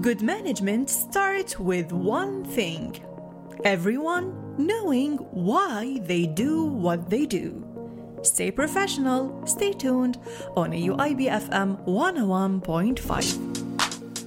Good management starts with one thing: everyone knowing why they do what they do. Stay professional, stay tuned on AUIB FM 101.5.